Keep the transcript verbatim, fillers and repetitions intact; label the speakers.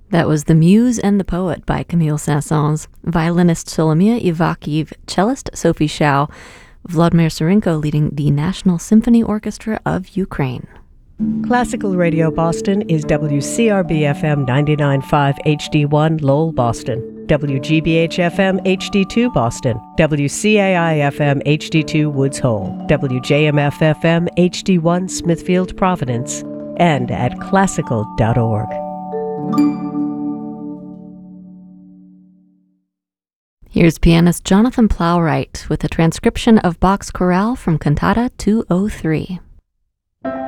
Speaker 1: That was The Muse and the Poet by Camille Saint-Saëns, violinist Solomia Ivakhiv, cellist Sophie Shao, Vladimir Serenko leading the National Symphony Orchestra of Ukraine.
Speaker 2: Classical Radio Boston is W C R B F M ninety-nine point five H D one Lowell, Boston, W G B H F M H D two Boston, W C A I F M H D two Woods Hole, W J M F F M H D one Smithfield, Providence, and at classical dot org.
Speaker 1: Here's pianist Jonathan Plowright with a transcription of Bach's chorale from Cantata two oh three.